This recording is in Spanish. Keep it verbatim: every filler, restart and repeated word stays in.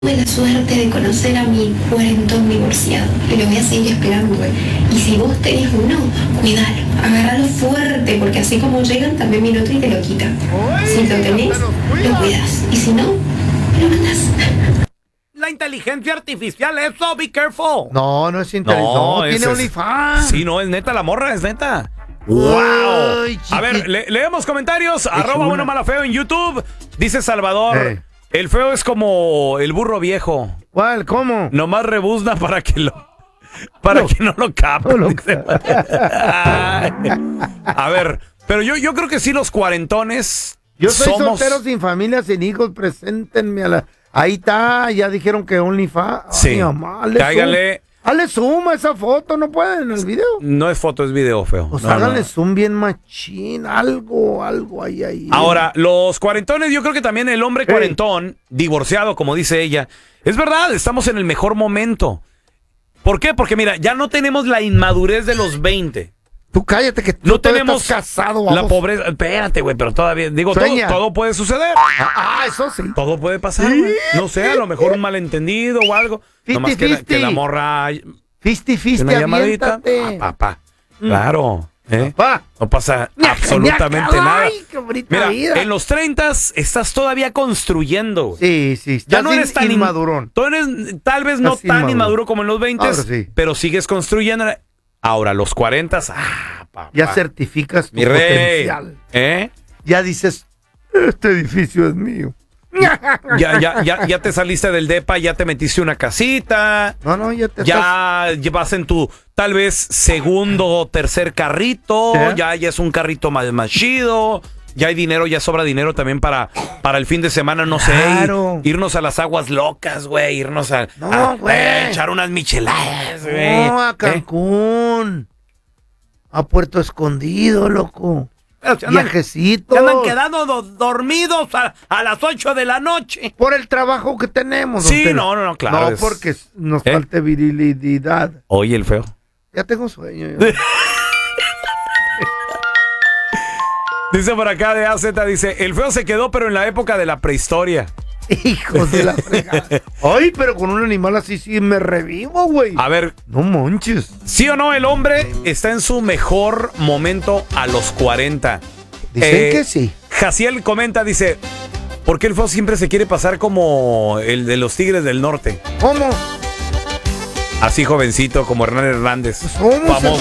Tuve la suerte de conocer a mi cuarentón divorciado y lo voy a seguir esperando. Y si vos tenés uno, cuidalo, agárralo fuerte, porque así como llegan, también viene otro y te lo quita. Si lo tenés, lo cuidas, y si no, lo mandás. La inteligencia artificial, eso, be careful. No, no es inteligente. No, no, tiene OnlyFans. Sí, no, es neta, la morra es neta. ¡Wow! Ay, a ver, le, leemos comentarios. Es arroba bueno mala feo en YouTube. Dice Salvador. Eh. El feo es como el burro viejo. ¿Cuál? ¿Cómo? Nomás rebuzna para que lo para no, que no lo capte. No a ver, pero yo, yo creo que sí los cuarentones. Yo soy somos... soltero sin familia, sin hijos, preséntenme a la. Ahí está, ya dijeron que OnlyFans. Sí. Ay, mamá, cáigale. Hazle zoom a esa foto, no pueden en el video. No es foto, es video, feo. Pues no, háganle no. zoom bien machín, algo, algo ahí, ahí. Ahora, los cuarentones, yo creo que también el hombre cuarentón, hey. divorciado, como dice ella, es verdad, estamos en el mejor momento. ¿Por qué? Porque mira, ya no tenemos la inmadurez de los veinte. Tú cállate que tú no tenemos estás casado. Vamos. La pobreza. Espérate, güey, pero todavía, digo, todo, todo puede suceder. Ah, ah, eso sí. Todo puede pasar, güey. No sé, a lo mejor un malentendido o algo. Fifty, Nomás que la, que la morra... Fisti, fisti, una llamadita. Ah, papá. Claro. ¿eh? Papá. No pasa absolutamente nada. Ay, qué bonita Mira, vida. en los treintas estás todavía construyendo. Sí, sí. Ya no eres tan inmadurón. Tú eres tal vez no estás tan inmaduro. inmaduro como en los veinte, sí. pero sigues construyendo. Ahora, los cuarenta, ah, papá. Ya certificas tu Mi rey, potencial. ¿eh? Ya dices, este edificio es mío. Ya, ya, ya, ya te saliste del depa, ya te metiste una casita. No, no, ya te Ya estás... vas en tu, tal vez, segundo o tercer carrito. ¿Eh? Ya, ya es un carrito más, más chido. Ya hay dinero, ya sobra dinero también para, para el fin de semana, no claro. sé. Irnos a las aguas locas, güey. Irnos a, no, a, güey. a echar unas micheladas, güey. No, a Cancún. ¿Eh? A Puerto Escondido, loco. Viajecitos. Andan quedando do, dormidos a, a las ocho de la noche. Por el trabajo que tenemos. Sí, no, no, no, claro. No, es... porque nos ¿Eh? falta virilidad. Oye, el feo. Ya tengo sueño. Dice por acá de A Z, dice, el feo se quedó, pero en la época de la prehistoria. Hijos de la fregada. Ay, pero con un animal así sí me revivo, güey. A ver. No manches. ¿Sí o no el hombre está en su mejor momento a los cuarenta? Dicen eh, que sí. Jaciel comenta, dice, ¿por qué el feo siempre se quiere pasar como el de los Tigres del Norte? ¿Cómo? Así jovencito, como Hernán Hernández. Pues, famoso.